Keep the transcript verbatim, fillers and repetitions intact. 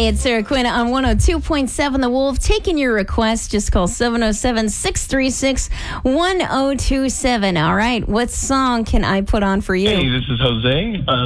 Hey, it's Sarah Quinn on one oh two point seven The Wolf. Taking your request, just call seven oh seven, six three six, one oh two seven. All right, what song can I put on for you? Hey, this is Jose. Uh,